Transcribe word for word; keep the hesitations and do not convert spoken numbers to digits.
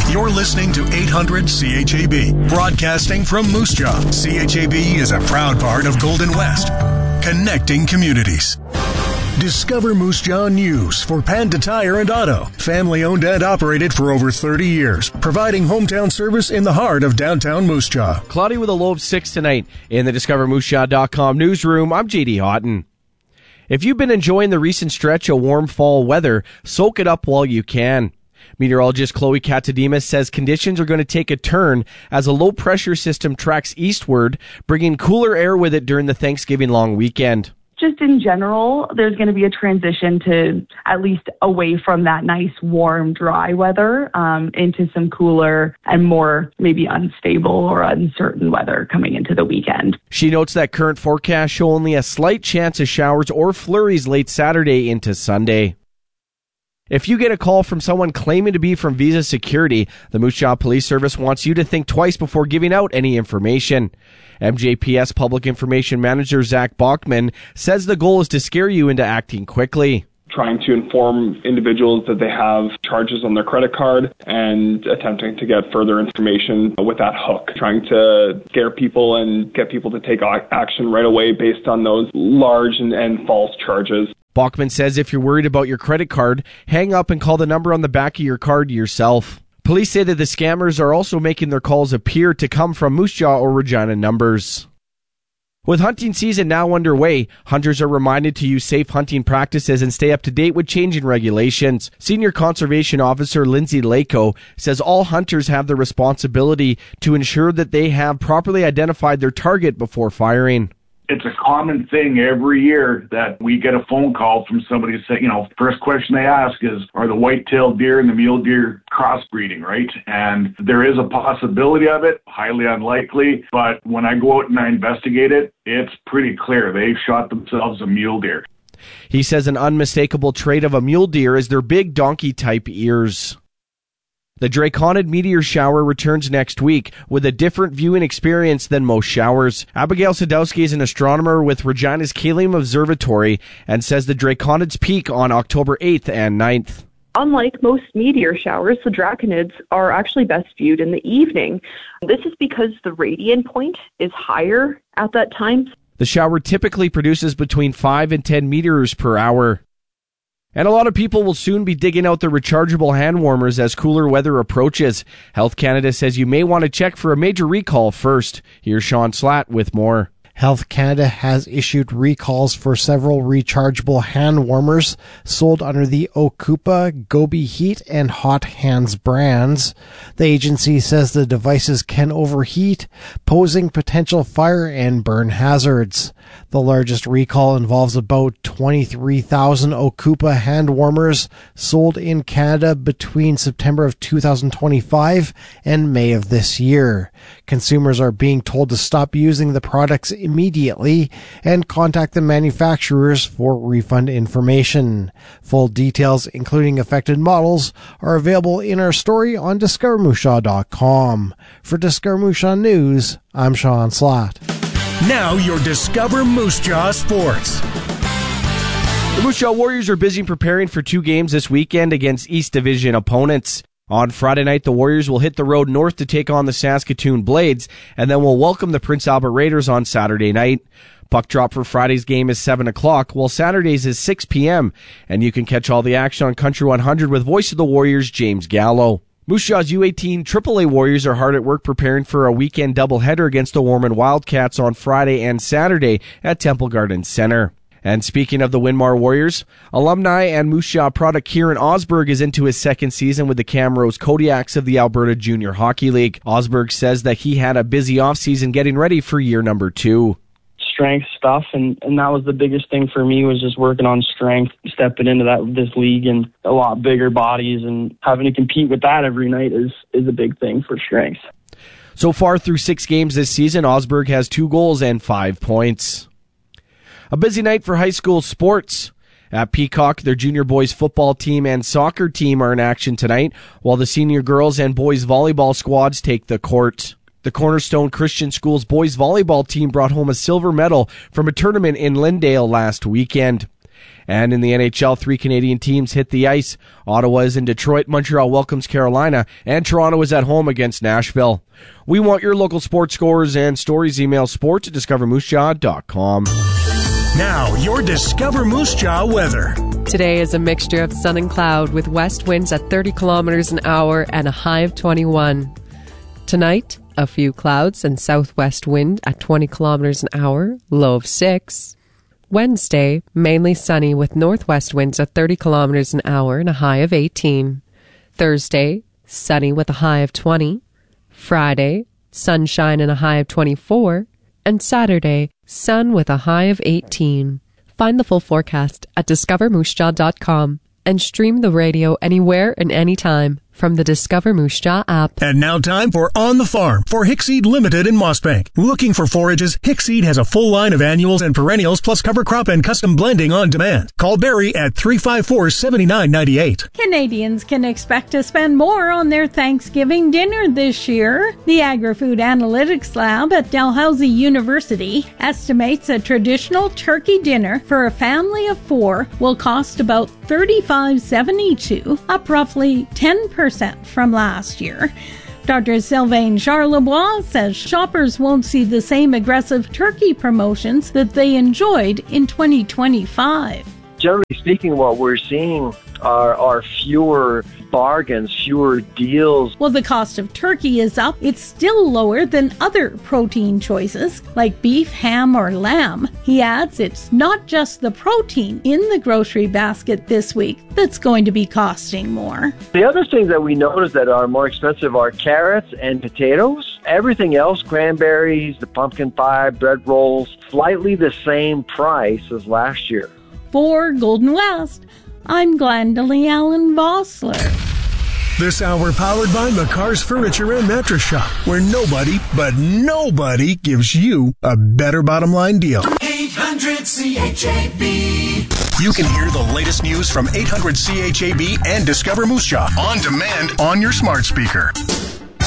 You're listening to eight hundred C H A B, broadcasting from Moose Jaw. C H A B is a proud part of Golden West, connecting communities. Discover Moose Jaw News for Panda Tire and Auto. Family owned and operated for over thirty years, providing hometown service in the heart of downtown Moose Jaw. Cloudy with a low of six tonight in the Discover Moose Jaw dot com newsroom. I'm J D Houghton. If you've been enjoying the recent stretch of warm fall weather, soak it up while you can. Meteorologist Chloe Katadimas says conditions are going to take a turn as a low-pressure system tracks eastward, bringing cooler air with it during the Thanksgiving long weekend. Just in general, there's going to be a transition to at least away from that nice, warm, dry weather um, into some cooler and more maybe unstable or uncertain weather coming into the weekend. She notes that current forecasts show only a slight chance of showers or flurries late Saturday into Sunday. If you get a call from someone claiming to be from Visa Security, the Moose Jaw Police Service wants you to think twice before giving out any information. M J P S Public Information Manager Zach Bachman says the goal is to scare you into acting quickly. Trying to inform individuals that they have charges on their credit card and attempting to get further information with that hook. Trying to scare people and get people to take action right away based on those large and, and false charges. Bachman says if you're worried about your credit card, hang up and call the number on the back of your card yourself. Police say that the scammers are also making their calls appear to come from Moose Jaw or Regina numbers. With hunting season now underway, hunters are reminded to use safe hunting practices and stay up to date with changing regulations. Senior Conservation Officer Lindsay Lako says all hunters have the responsibility to ensure that they have properly identified their target before firing. It's a common thing every year that we get a phone call from somebody saying, you know, first question they ask is, are the white-tailed deer and the mule deer crossbreeding, right? And there is a possibility of it, highly unlikely, but when I go out and I investigate it, it's pretty clear. They've shot themselves a mule deer. He says an unmistakable trait of a mule deer is their big donkey-type ears. The Draconid meteor shower returns next week with a different viewing experience than most showers. Abigail Sadowski is an astronomer with Regina's Kalium Observatory and says the Draconids peak on October eighth and ninth. Unlike most meteor showers, the Draconids are actually best viewed in the evening. This is because the radiant point is higher at that time. The shower typically produces between five and ten meteors per hour. And a lot of people will soon be digging out their rechargeable hand warmers as cooler weather approaches. Health Canada says you may want to check for a major recall first. Here's Sean Slatt with more. Health Canada has issued recalls for several rechargeable hand warmers sold under the Okupa, Gobi Heat, and Hot Hands brands. The agency says the devices can overheat, posing potential fire and burn hazards. The largest recall involves about twenty-three thousand Okupa hand warmers sold in Canada between September of two thousand twenty-five and May of this year. Consumers are being told to stop using the products immediately and contact the manufacturers for refund information. Full details, including affected models, are available in our story on Discover Moose Jaw dot com. For Discover Moose Jaw News, I'm Sean Slatt. Now your Discover Moose Jaw Sports. The Moose Jaw Warriors are busy preparing for two games this weekend against East Division opponents. On Friday night, the Warriors will hit the road north to take on the Saskatoon Blades, and then will welcome the Prince Albert Raiders on Saturday night. Puck drop for Friday's game is seven o'clock, while Saturday's is six p.m., and you can catch all the action on Country one hundred with voice of the Warriors, James Gallo. Moose Jaw's U eighteen triple A Warriors are hard at work preparing for a weekend doubleheader against the Warman Wildcats on Friday and Saturday at Temple Garden Center. And speaking of the Winmar Warriors, alumni and Moose Jaw product Kieran Osberg is into his second season with the Camrose Kodiaks of the Alberta Junior Hockey League. Osberg says that he had a busy offseason getting ready for year number two. Strength stuff, and, and that was the biggest thing for me, was just working on strength, stepping into that this league and a lot bigger bodies, and having to compete with that every night is, is a big thing for strength. So far through six games this season, Osberg has two goals and five points. A busy night for high school sports. At Peacock, their junior boys football team and soccer team are in action tonight, while the senior girls and boys volleyball squads take the court. The Cornerstone Christian Schools boys volleyball team brought home a silver medal from a tournament in Lindale last weekend. And in the N H L, three Canadian teams hit the ice. Ottawa is in Detroit, Montreal welcomes Carolina, and Toronto is at home against Nashville. We want your local sports scores and stories. Email sports at discover moose jaw dot com. Now, your Discover Moose Jaw weather. Today is a mixture of sun and cloud with west winds at thirty kilometers an hour and a high of twenty-one. Tonight, a few clouds and southwest wind at twenty kilometers an hour, low of six. Wednesday, mainly sunny with northwest winds at thirty kilometers an hour and a high of eighteen. Thursday, sunny with a high of twenty. Friday, sunshine and a high of twenty-four. And Saturday, sun with a high of eighteen. Find the full forecast at discover moose jaw dot com and stream the radio anywhere and anytime from the Discover Moose Jaw app. And now time for On the Farm for Hickseed Limited in Mossbank. Looking for forages? Hickseed has a full line of annuals and perennials plus cover crop and custom blending on demand. Call Barry at three five four, seven nine nine eight. Canadians can expect to spend more on their Thanksgiving dinner this year. The Agri-Food Analytics Lab at Dalhousie University estimates a traditional turkey dinner for a family of four will cost about thirty-five dollars and seventy-two cents, up roughly ten percent from last year. Doctor Sylvain Charlebois says shoppers won't see the same aggressive turkey promotions that they enjoyed in twenty twenty-five. Generally speaking, what we're seeing are, are fewer bargains, fewer deals. While the cost of turkey is up, it's still lower than other protein choices like beef, ham, or lamb. He adds it's not just the protein in the grocery basket this week that's going to be costing more. The other things that we notice that are more expensive are carrots and potatoes. Everything else, cranberries, the pumpkin pie, bread rolls, slightly the same price as last year. For Golden West, I'm Glendalee Allen Vossler. This hour powered by McCarr's Furniture and Mattress Shop, where nobody, but nobody gives you a better bottom line deal. eight hundred C H A B. You can hear the latest news from eight hundred C H A B and Discover Moose Jaw on demand on your smart speaker.